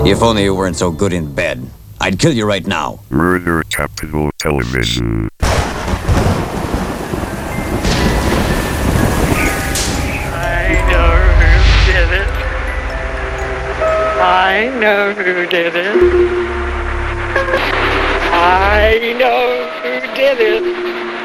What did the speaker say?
If only you weren't so good in bed. I'd kill you right now. Murder Capital Television. I know who did it. I know who did it.